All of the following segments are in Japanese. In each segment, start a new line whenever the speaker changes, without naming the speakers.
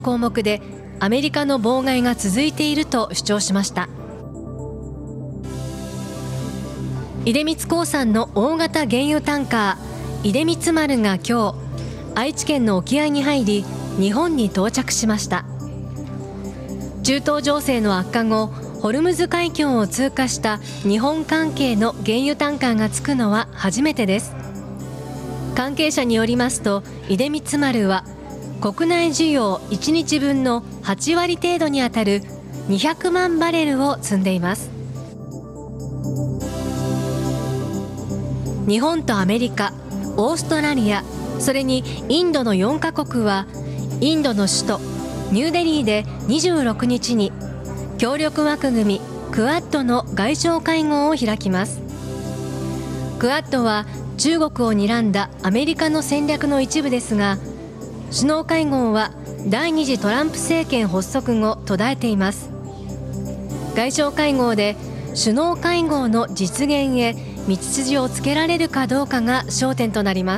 項目でアメリカの妨害が続いていると主張しました。出光興産の大型原油タンカー出光丸が今日愛知県の沖合に入り日本に到着しました。中東情勢の悪化後、ホルムズ海峡を通過した日本関係の原油タンカーが着くのは初めてです。関係者によりますと、出光丸は国内需要1日分の8割程度にあたる200万バレルを積んでいます。日本とアメリカ、オーストラリア、それにインドの4カ国はインドの首都ニューデリーで26日に協力枠組みクアッドの外相会合を開きます。クアッドは中国を睨んだアメリカの戦略の一部ですが、首脳会合は第2次トランプ政権発足後途絶えています。外相会合で首脳会合の実現へ道筋をつけられるかどうかが焦点となります。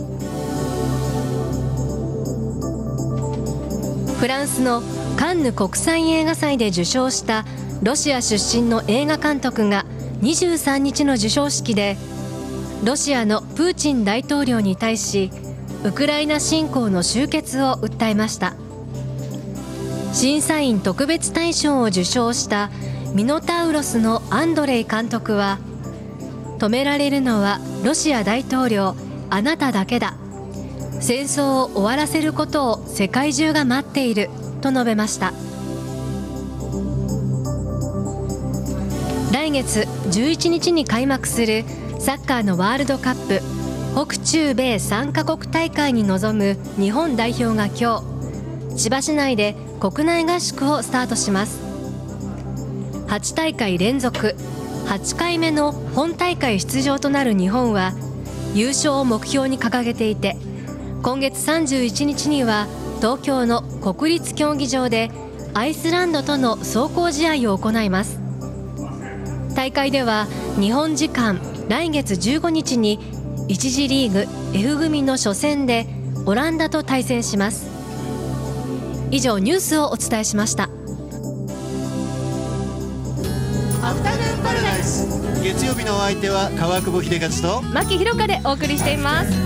フランスのカンヌ国際映画祭で受賞したロシア出身の映画監督が23日の授賞式でロシアのプーチン大統領に対しウクライナ侵攻の終結を訴えました。審査員特別大賞を受賞したミノタウロスのアンドレイ監督は、止められるのはロシア大統領あなただけだ、戦争を終わらせることを世界中が待っていると述べました。来月11日に開幕するサッカーのワールドカップ北中米3カ国大会に臨む日本代表が今日千葉市内で国内合宿をスタートします。8大会連続8回目の本大会出場となる日本は優勝を目標に掲げていて、今月31日には東京の国立競技場でアイスランドとの壮行試合を行います。大会では日本時間来月15日に1次リーグ F 組の初戦でオランダと対戦します。以上ニュースをお伝えしました。
アフタヌーンパラダイス、月曜日のお相手は川久保秀和と
牧ひろかでお送りしています。